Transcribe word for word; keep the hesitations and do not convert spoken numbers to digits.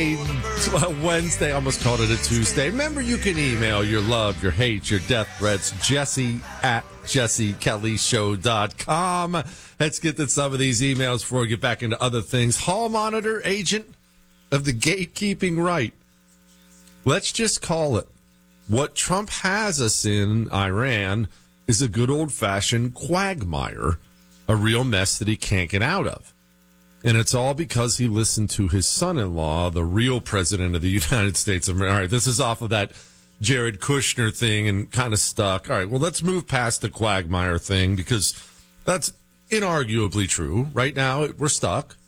Tuesday, Wednesday, I almost called it a Tuesday. Remember, you can email your love, your hate, your death threats, Jesse at jesse kelly show dot com. Let's get to some of these emails before we get back into other things. Hall monitor agent of the gatekeeping right. Let's just call it. What Trump has us in Iran is a good old-fashioned quagmire, a real mess that he can't get out of. And it's all because he listened to his son-in-law, the real president of the United States of America. All right, this is off of that Jared Kushner thing and kind of stuck. All right, well, let's move past the quagmire thing because that's inarguably true. Right now, we're stuck.